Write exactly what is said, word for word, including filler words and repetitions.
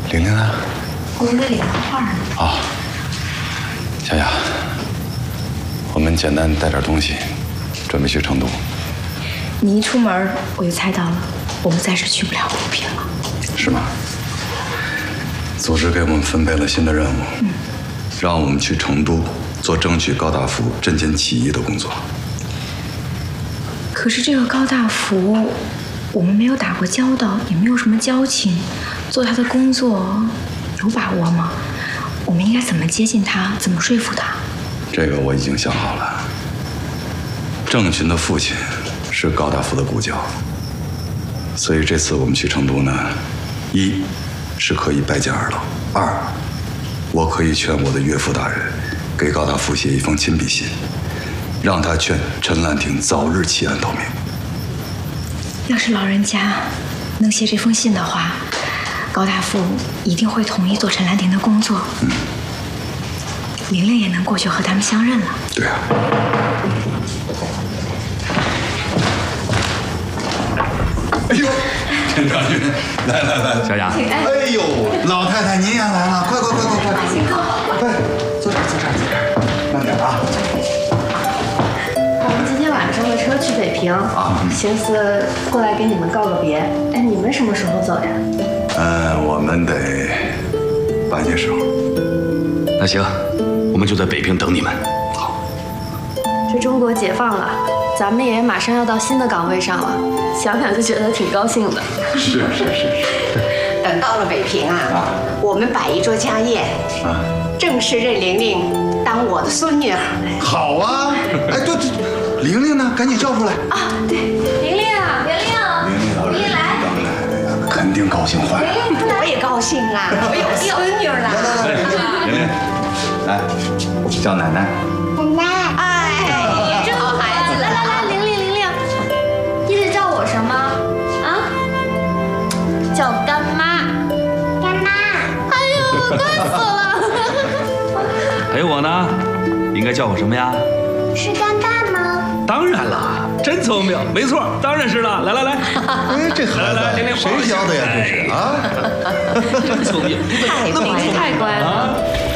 玲玲呢？ 我们在里画画呢。 啊，小雅，我们简单带点东西，准备去成都。 你一出门，我就猜到了，我们暂时去不了扶贫了。 是吗？组织给我们分配了新的任务，嗯，让我们去成都做争取高大福镇歼起义的工作。 可是这个高大福，我们没有打过交道，也没有什么交情，做他的工作有把握吗？我们应该怎么接近他？怎么说服他？ 这个我已经想好了。郑群的父亲是高大福的故交，所以这次我们去成都呢，一是可以拜见二老，二我可以劝我的岳父大人给高大福写一封亲笔信，让他劝陈兰亭早日弃暗投明。 要是老人家能写这封信的话，高大福一定会同意做陈兰亭的工作。嗯，玲玲也能过去和他们相认了。 对啊。哎呦，陈长军，来来来， 小雅， 哎呦，老太太您也来了，快快快快快，请坐，快坐这儿坐这儿坐这儿，慢点啊。 我们今天晚上的车去北平啊，寻思过来给你们告个别。哎，你们什么时候走呀？ 嗯，我们得半夜时候。 那行，我们就在北平等你们。 好。 这中国解放了，咱们也马上要到新的岗位上了，想想就觉得挺高兴的。 是是是是。 等到了北平啊，啊我们摆一桌家宴，啊，正式认玲玲当我的孙女儿。 好啊！哎，对对，玲玲呢？赶紧叫出来。 啊，对，玲玲啊，玲玲， 玲玲老师，你来，肯定高兴坏了。 我也高兴啊，我有孙女儿了。 来来来，玲玲，来叫奶奶。 奶奶，哎，真好孩子。 来来来，玲玲玲玲，你得叫我什么啊？叫干妈。 干妈。 哎呦，干死了！ 还有我呢，应该叫我什么呀？ 是干爸吗？ 当然了，真聪明，没错，当然是了。来来来， 哎，这孩子谁教的呀？这是啊， 真聪明， 太乖，太乖了。